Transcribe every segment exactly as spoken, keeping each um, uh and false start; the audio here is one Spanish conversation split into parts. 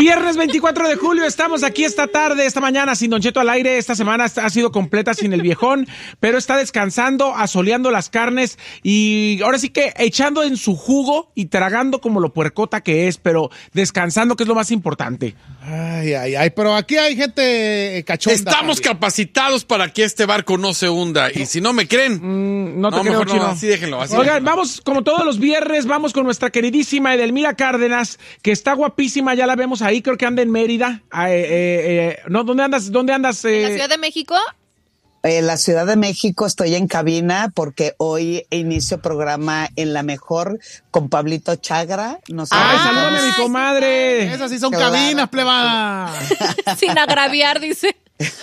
Viernes veinticuatro de julio, estamos aquí esta tarde, esta mañana sin Don Cheto al aire. Esta semana ha sido completa sin el viejón, pero está descansando, asoleando las carnes y ahora sí que echando en su jugo y tragando como lo puercota que es, pero descansando, que es lo más importante. Ay, ay, ay, pero aquí hay gente cachonda. Estamos también capacitados para que este barco no se hunda. Y si no me creen, mm, no te no, creo, mejor Chino. No, así déjenlo. Así Oigan, déjenlo. vamos, como todos los viernes, vamos con nuestra queridísima Edelmira Cárdenas, que está guapísima, ya la vemos ahí, creo que anda en Mérida. Eh, eh, eh, no, ¿dónde andas? ¿Dónde andas? Eh? ¿En la Ciudad de México? En la Ciudad de México estoy en cabina porque hoy inicio programa en La Mejor con Pablito Chagra. No sé. ¡Ay, ah, salúdame a mi comadre! Esas sí son Claro. cabinas, plebada. Sin agraviar, dice.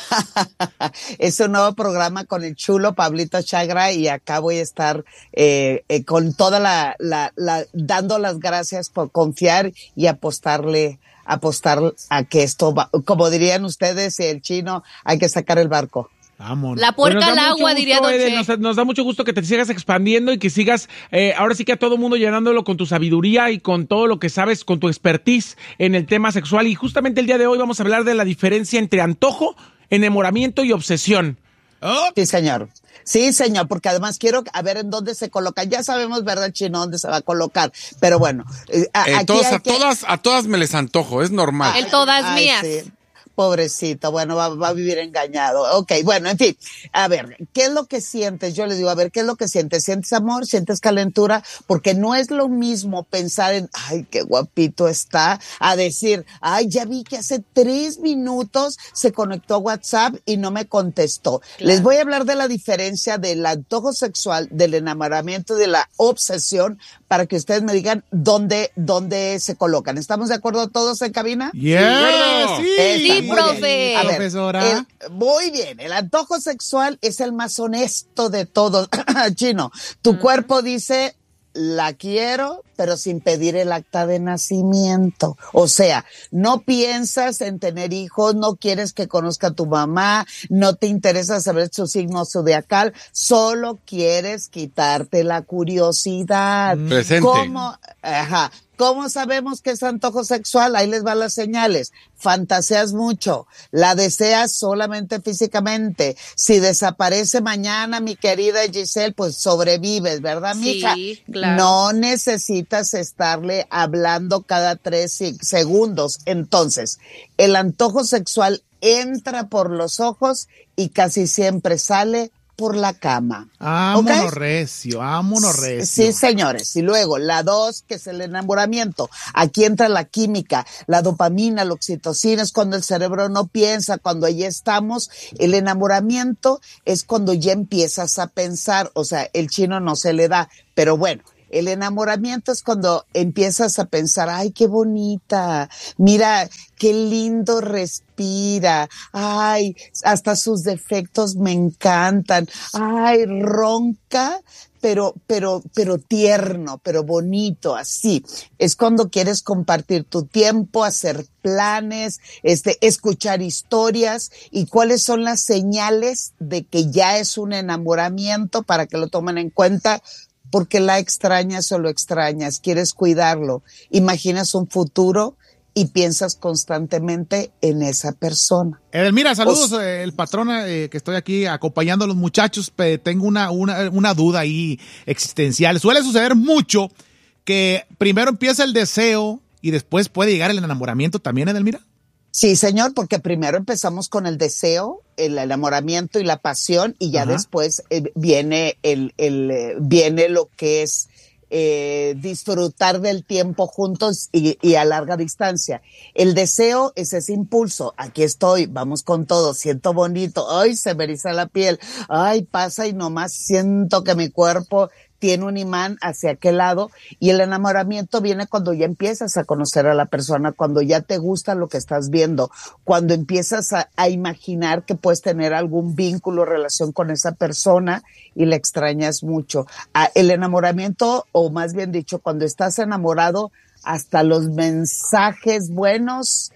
Es un nuevo programa con el chulo Pablito Chagra y acá voy a estar eh, eh, con toda la, la, la, dando las gracias por confiar y apostarle, apostar a que esto va, como dirían ustedes, el chino, hay que sacar el barco. Vámonos. La puerca Pues nos da al mucho agua, gusto, diría Don Eden, Che. nos, nos da mucho gusto que te sigas expandiendo y que sigas, eh, ahora sí que a todo mundo llenándolo con tu sabiduría y con todo lo que sabes, con tu expertise en el tema sexual. Y justamente el día de hoy vamos a hablar de la diferencia entre antojo, enamoramiento y obsesión. Oh. Sí, señor. Sí, señor, porque además quiero a ver en dónde se coloca. Ya sabemos, ¿verdad, Chino, dónde se va a colocar? Pero bueno, eh, a, Eh, aquí todos, hay a, que... todas, a todas me les antojo, es normal. El todas Ay, mías. sí. Pobrecito, bueno, va, va a vivir engañado. Ok, bueno, en fin, a ver, ¿qué es lo que sientes? Yo le digo, a ver, ¿qué es lo que sientes? ¿Sientes amor? ¿Sientes calentura? Porque no es lo mismo pensar en, ay, qué guapito está, a decir, ay, ya vi que hace tres minutos se conectó a WhatsApp y no me contestó. Claro. Les voy a hablar de la diferencia del antojo sexual, del enamoramiento y de la obsesión para que ustedes me digan dónde, dónde se colocan. ¿Estamos de acuerdo todos en cabina? Yeah, Sí, sí. Esa, Sí, muy profe. bien. A ver, Profesora. el- muy bien, el antojo sexual es el más honesto de todos. Chino, tu uh-huh. cuerpo dice, la quiero, pero sin pedir el acta de nacimiento. O sea, no piensas en tener hijos, no quieres que conozca a tu mamá, no te interesa saber su signo zodiacal, solo quieres quitarte la curiosidad. Presente. ¿Cómo? Ajá. ¿Cómo sabemos que es antojo sexual? Ahí les van las señales. Fantaseas mucho, la deseas solamente físicamente. Si desaparece mañana, mi querida Giselle, pues sobrevives, ¿verdad, mija? Sí, claro. No necesitas estarle hablando cada tres segundos. Entonces, el antojo sexual entra por los ojos y casi siempre sale por la cama. Vámonos ¿Okay? recio, vámonos recio. Sí, señores. Y luego, la dos, que es el enamoramiento. Aquí entra la química, la dopamina, la oxitocina, es cuando el cerebro no piensa, cuando ahí estamos. El enamoramiento es cuando ya empiezas a pensar, o sea, el chino no se le da, pero bueno. El enamoramiento es cuando empiezas a pensar, ay, qué bonita, mira, qué lindo respira, ay, hasta sus defectos me encantan, ay, ronca, pero, pero, pero tierno, pero bonito, así. Es cuando quieres compartir tu tiempo, hacer planes, este, escuchar historias y cuáles son las señales de que ya es un enamoramiento para que lo tomen en cuenta. Porque la extrañas o lo extrañas, quieres cuidarlo, imaginas un futuro y piensas constantemente en esa persona. Edelmira, saludos, o, eh, el patrón eh, que estoy aquí acompañando a los muchachos, pero tengo una, una, una duda ahí existencial. Suele suceder mucho que primero empieza el deseo y después puede llegar el enamoramiento también, Edelmira. Sí, señor, porque primero empezamos con el deseo, el enamoramiento y la pasión, y ya Ajá. después eh, viene el, el eh, viene lo que es eh, disfrutar del tiempo juntos y, y a larga distancia. El deseo es ese impulso. Aquí estoy, vamos con todo, siento bonito, ay, se me eriza la piel, ay, pasa y nomás siento que mi cuerpo tiene un imán hacia aquel lado, y el enamoramiento viene cuando ya empiezas a conocer a la persona, cuando ya te gusta lo que estás viendo, cuando empiezas a, a imaginar que puedes tener algún vínculo, relación con esa persona y la extrañas mucho. Ah, el enamoramiento, o más bien dicho, cuando estás enamorado, hasta los mensajes buenos,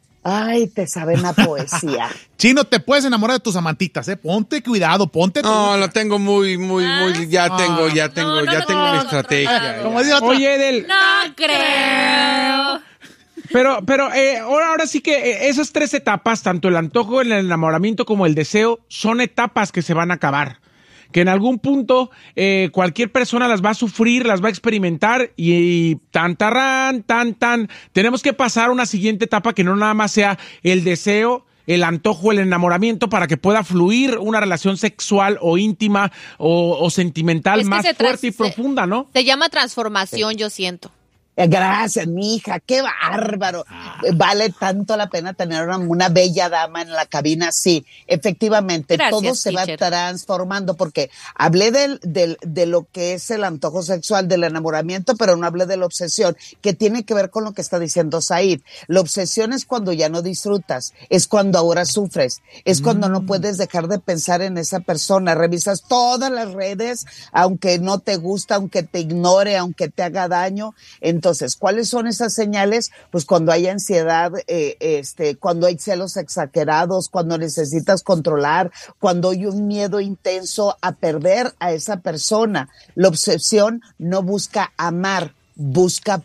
ay, te saben a poesía. Chino, te puedes enamorar de tus amantitas, ¿eh? Ponte cuidado, ponte... No, lo tengo muy, muy, muy... Ya ah, tengo, ya tengo, no, no, ya no, tengo no, mi no, estrategia. no, Como dice otra... Oye, Edel. No creo. Pero, pero eh, ahora, ahora sí que eh, esas tres etapas, tanto el antojo, el enamoramiento como el deseo, son etapas que se van a acabar. Que en algún punto eh, cualquier persona las va a sufrir, las va a experimentar y, y tan, tarán, tan, tan. Tenemos que pasar a una siguiente etapa que no nada más sea el deseo, el antojo, el enamoramiento para que pueda fluir una relación sexual o íntima o, o sentimental Es que más se fuerte y trans- profunda, ¿no? Se llama transformación, yo siento. Eh, Gracias, mi hija, qué bárbaro. Eh, Vale tanto la pena tener una, una bella dama en la cabina. Sí, efectivamente, Gracias, todo se va teacher. transformando porque hablé del, del, de lo que es el antojo sexual, del enamoramiento, pero no hablé de la obsesión, que tiene que ver con lo que está diciendo Said. La obsesión es cuando ya no disfrutas, es cuando ahora sufres, es cuando no puedes dejar de pensar en esa persona. Revisas todas las redes, aunque no te gusta, aunque te ignore, aunque te haga daño. Entonces, ¿cuáles son esas señales? Pues cuando hay ansiedad, eh, este, cuando hay celos exagerados, cuando necesitas controlar, cuando hay un miedo intenso a perder a esa persona. La obsesión no busca amar, busca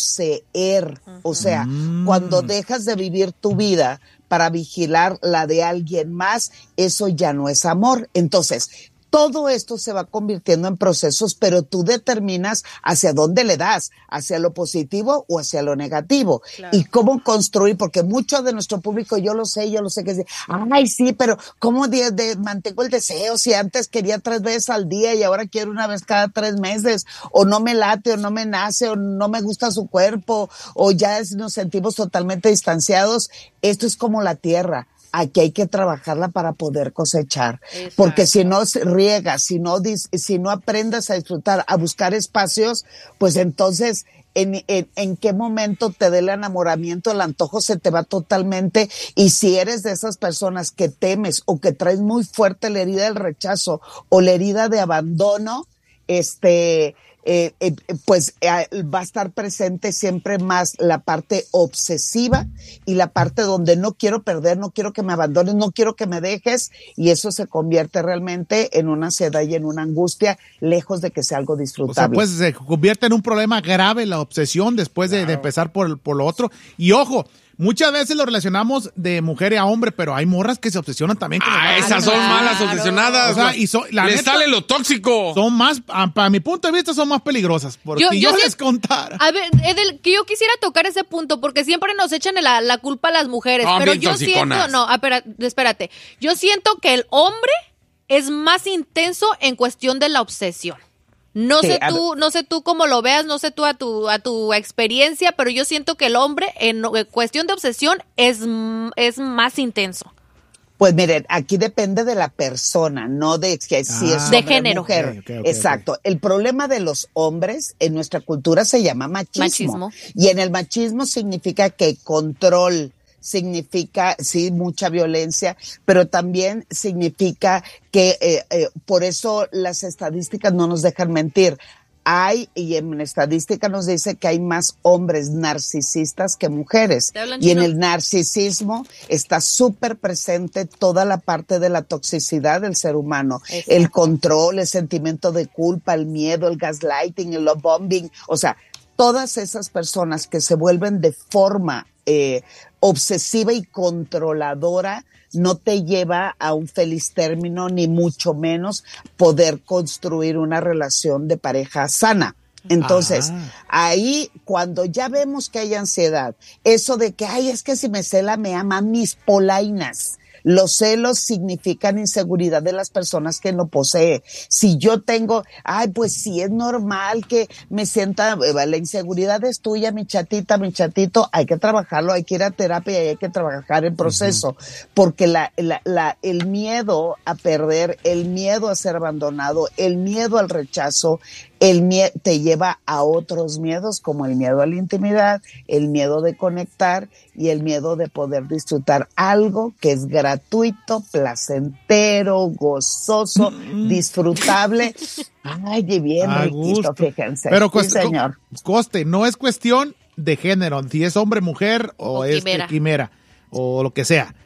poseer. O sea, cuando dejas de vivir tu vida para vigilar la de alguien más, eso ya no es amor. Entonces, todo esto se va convirtiendo en procesos, pero tú determinas hacia dónde le das, hacia lo positivo o hacia lo negativo. Claro. Y cómo construir, porque mucho de nuestro público, yo lo sé, yo lo sé que dice, ay, sí, pero ¿cómo de, de, mantengo el deseo si antes quería tres veces al día y ahora quiero una vez cada tres meses? O no me late, o no me nace, o no me gusta su cuerpo, o ya es, nos sentimos totalmente distanciados. Esto es como la tierra. Aquí hay que trabajarla para poder cosechar. Exacto. Porque si no riegas, si no, dis, si no aprendes a disfrutar, a buscar espacios, pues entonces, ¿en, en, en qué momento te dé el enamoramiento, el antojo se te va totalmente? Y si eres de esas personas que temes o que traes muy fuerte la herida del rechazo o la herida de abandono, este... Eh, eh, pues eh, va a estar presente siempre más la parte obsesiva y la parte donde no quiero perder, no quiero que me abandones, no quiero que me dejes, y eso se convierte realmente en una ansiedad y en una angustia, lejos de que sea algo O sea, disfrutable. pues se convierte en un problema grave la obsesión después de, de empezar por, por lo otro. Y ojo, muchas veces lo relacionamos de mujer a hombre, pero hay morras que se obsesionan también con Ah, el- esas son Claro. malas obsesionadas. O sea, y so- la Les neta- sale lo tóxico. son más, a- para mi punto de vista, son más peligrosas. Porque Yo- si yo yo, sí- les contara. A ver, Edel, que yo quisiera tocar ese punto porque siempre nos echan la, la culpa a las mujeres, No, pero bien yo toxiconas. siento, no, espera- espérate, yo siento que el hombre es más intenso en cuestión de la obsesión. No Sí, sé a tú, no sé tú cómo lo veas, no sé tú a tu a tu experiencia, pero yo siento que el hombre en cuestión de obsesión es, m- es más intenso. Pues miren, aquí depende de la persona, no de que si Ah. es De hombre o género. mujer. Ok, ok, ok, Exacto. El problema de los hombres en nuestra cultura se llama machismo. Machismo. Y en el machismo significa que control, significa, sí, mucha violencia, pero también significa que eh, eh, por eso las estadísticas no nos dejan mentir. Hay, y en estadística nos dice que hay más hombres narcisistas que mujeres. ¿Te hablan Y en chino? el narcisismo está súper presente toda la parte de la toxicidad del ser humano. Exacto. El control, el sentimiento de culpa, el miedo, el gaslighting, el love bombing. O sea, todas esas personas que se vuelven de forma eh, obsesiva y controladora no te lleva a un feliz término, ni mucho menos poder construir una relación de pareja sana. Entonces, Ah. ahí cuando ya vemos que hay ansiedad, eso de que, ay, es que si me cela me aman mis polainas. Los celos significan inseguridad de las personas que lo posee. Si yo tengo, ay, pues sí es normal que me sienta, eh, la inseguridad es tuya, mi chatita, mi chatito, hay que trabajarlo, hay que ir a terapia y hay que trabajar el proceso, uh-huh. porque la, la, la, el miedo a perder, el miedo a ser abandonado, el miedo al rechazo, el miedo te lleva a otros miedos como el miedo a la intimidad, el miedo de conectar y el miedo de poder disfrutar algo que es gratuito, placentero, gozoso, mm. disfrutable. Ay, y bien a riquito, gusto. Fíjense. Pero sí, coste, señor. coste, no es cuestión de género, si es hombre, mujer o, O es quimera. quimera o lo que sea.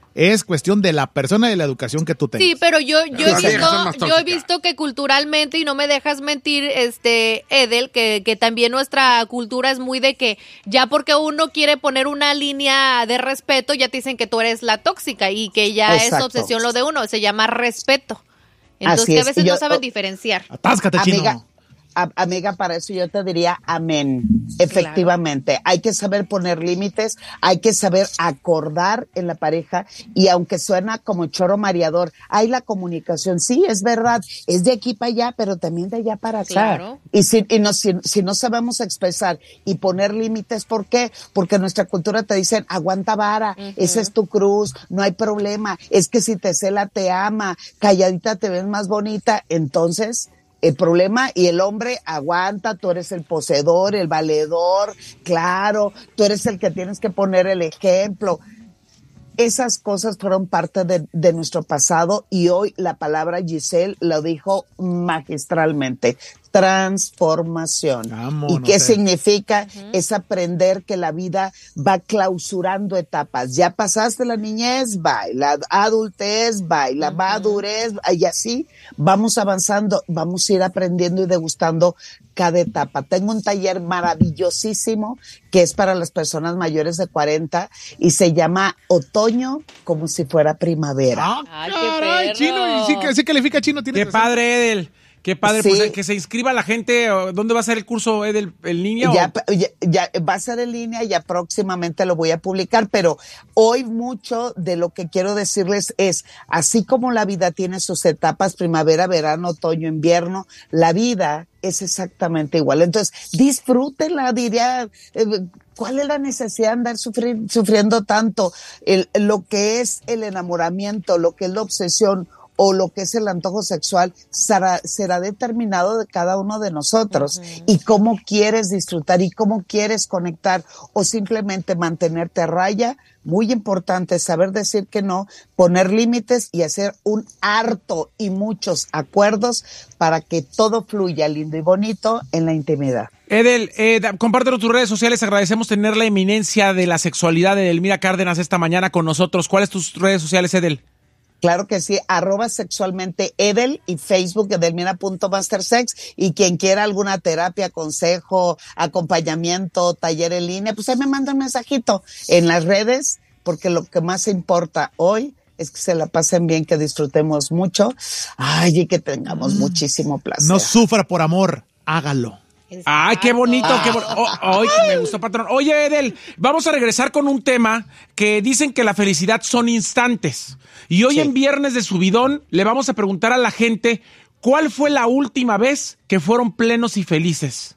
Es cuestión de la persona y de la educación que tú tengas. Sí, pero yo, yo, he Las viejas son más visto, yo he tóxicas. visto que culturalmente, y no me dejas mentir, este Edel, que, que también nuestra cultura es muy de que ya porque uno quiere poner una línea de respeto, ya te dicen que tú eres la tóxica y que ya Exacto. es obsesión lo de uno, se llama respeto. Entonces Así que a es. veces Y yo- no saben diferenciar. Atáscate, Amiga, chino. a- amiga, para eso yo te diría amén. Efectivamente, hay que saber poner límites, hay que saber acordar en la pareja y aunque suena como choro mareador, hay la comunicación, sí, es verdad, es de aquí para allá, pero también de allá para acá. Claro. Y, si, y no, si, si no sabemos expresar y poner límites, ¿por qué? Porque en nuestra cultura te dicen, aguanta vara, Ujú. esa es tu cruz, no hay problema, es que si te cela te ama, calladita te ves más bonita, entonces el problema y el hombre aguanta, tú eres el poseedor, el valedor, claro, tú eres el que tienes que poner el ejemplo. Esas cosas fueron parte de, de nuestro pasado y hoy la palabra Giselle lo dijo magistralmente. Transformación. Vámonos, ¿Y qué eh. significa? Es aprender que la vida va clausurando etapas. Ya pasaste la niñez, bye. La adultez, bye. La madurez, y así vamos avanzando, vamos a ir aprendiendo y degustando cada etapa. Tengo un taller maravillosísimo que es para las personas mayores de cuarenta y se llama Otoño como si fuera primavera. Ah, Ay, qué caray, perro. chino. Y sí, que sí califica chino. Tiene Qué razón. padre, Edel. Qué padre, Sí. pues que se inscriba la gente. o ¿Dónde va a ser el curso, Edel? ¿En línea? Ya, o? ya, ya va a ser en línea, ya próximamente lo voy a publicar, pero hoy mucho de lo que quiero decirles es, así como la vida tiene sus etapas, primavera, verano, otoño, invierno, la vida es exactamente igual. Entonces, disfrútenla, diría, eh, ¿cuál es la necesidad de andar sufrir, sufriendo tanto? El, lo que es el enamoramiento, lo que es la obsesión, o lo que es el antojo sexual será, será determinado de cada uno de nosotros. Uh-huh. Y cómo quieres disfrutar y cómo quieres conectar o simplemente mantenerte a raya. Muy importante saber decir que no, poner límites y hacer un harto y muchos acuerdos para que todo fluya lindo y bonito en la intimidad. Edel, eh, compártenos tus redes sociales. Agradecemos tener la eminencia de la sexualidad de Edelmira Cárdenas esta mañana con nosotros. ¿Cuáles tus redes sociales, Edel? Claro que sí, arroba sexualmente Edel y Facebook edelmira punto mastersex y quien quiera alguna terapia, consejo, acompañamiento, taller en línea, pues ahí me manda un mensajito en las redes, porque lo que más importa hoy es que se la pasen bien, que disfrutemos mucho, ay, y que tengamos mm. muchísimo placer. No sufra por amor, hágalo. Exacto. Ay, qué bonito, qué bonito. Oh, oh, me gustó, patrón. Oye, Edel, vamos a regresar con un tema que dicen que la felicidad son instantes. Y hoy sí. En Viernes de Subidón le vamos a preguntar a la gente cuál fue la última vez que fueron plenos y felices.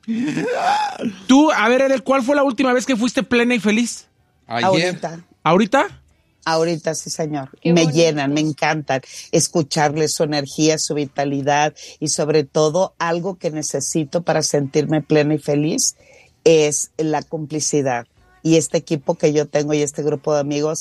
Tú, a ver, Edel, ¿cuál fue la última vez que fuiste plena y feliz? Ayer. Ahorita. ¿Ahorita? Ahorita, sí, señor. Qué me bonito. llenan, me encantan escucharles su energía, su vitalidad y sobre todo algo que necesito para sentirme plena y feliz es la complicidad. Y este equipo que yo tengo y este grupo de amigos